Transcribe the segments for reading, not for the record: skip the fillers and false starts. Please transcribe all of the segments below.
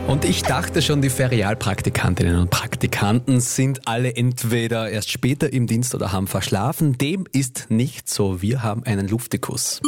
Und ich dachte schon, die Ferialpraktikantinnen und Praktikanten sind alle entweder erst später im Dienst oder haben verschlafen. Dem ist nicht so. Wir haben einen Luftikus.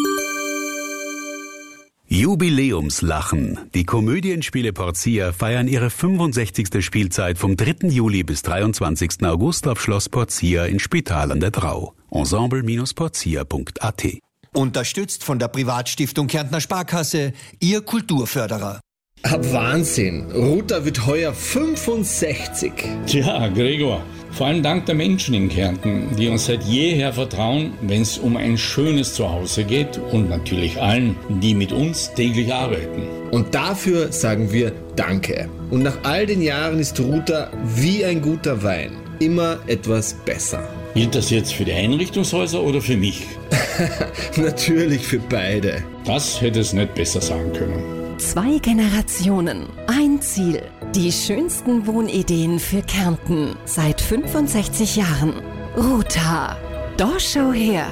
Jubiläumslachen. Die Komödienspiele Porcia feiern ihre 65. Spielzeit vom 3. Juli bis 23. August auf Schloss Porcia in Spital an der Drau. Ensemble-porcia.at. Unterstützt von der Privatstiftung Kärntner Sparkasse, Ihr Kulturförderer. Wahnsinn. Ruta wird heuer 65. Tja, Gregor, vor allem dank der Menschen in Kärnten, die uns seit jeher vertrauen, wenn es um ein schönes Zuhause geht und natürlich allen, die mit uns täglich arbeiten. Und dafür sagen wir Danke. Und nach all den Jahren ist Ruta wie ein guter Wein. Immer etwas besser. Gilt das jetzt für die Einrichtungshäuser oder für mich? Natürlich für beide. Das hätte es nicht besser sagen können. 2 Generationen, ein Ziel. Die schönsten Wohnideen für Kärnten seit 65 Jahren. Ruta. Da schau her.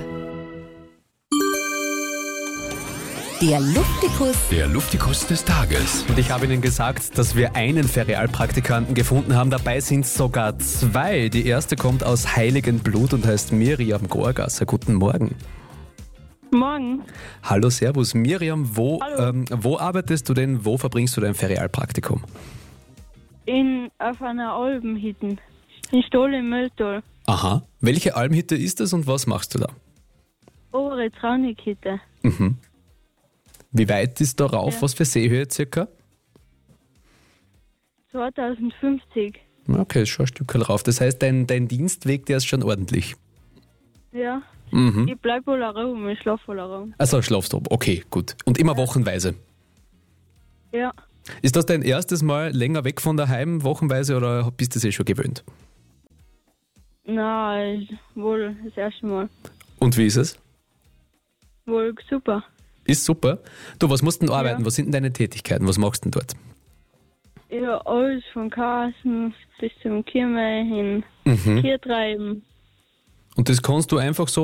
Der Luftikus. Der Luftikus des Tages. Und ich habe Ihnen gesagt, dass wir einen Ferialpraktikanten gefunden haben. Dabei sind es sogar 2. Die erste kommt aus Heiligenblut und heißt Miriam Gorgasser. Guten Morgen. Morgen. Hallo, servus. Miriam, wo arbeitest du denn? Wo verbringst du dein Ferialpraktikum? Auf einer Albenhütte. In Stoll im Mülltal. Aha. Welche Almhütte ist das und was machst du da? Obere Traunighütte. Mhm. Wie weit ist da rauf? Ja. Was für Seehöhe circa? 2050. Okay, ist schon ein Stück rauf. Das heißt, dein Dienstweg, der ist schon ordentlich. Ja. Mhm. Ich bleib wohl herum, ich schlaf wohl herum. Also schlafst du. Okay, gut. Und immer wochenweise. Ja. Ist das dein erstes Mal länger weg von daheim, wochenweise, oder bist du es schon gewöhnt? Nein, wohl das erste Mal. Und wie ist es? Wohl super. Ist super. Du, was musst du denn arbeiten? Ja. Was sind denn deine Tätigkeiten? Was machst du denn dort? Ja, alles von Kassen bis zum Kirme hin. Hier treiben. Und das kannst du einfach so